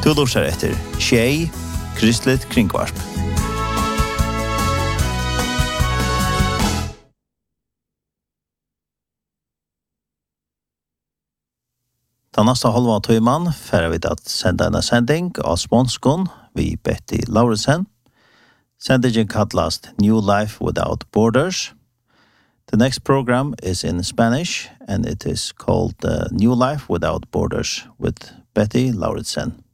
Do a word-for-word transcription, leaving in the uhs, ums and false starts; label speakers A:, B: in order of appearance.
A: Du lurer etter Tjej, Kristligt Kringvarp. Den neste halva tøyman færer vi at sende en sending av Sponskon vi Betty Lauritsen. Sendingen kallast New Life Without Borders. The next program is in Spanish and it is called uh, New Life Without Borders with Betty Lauritsen.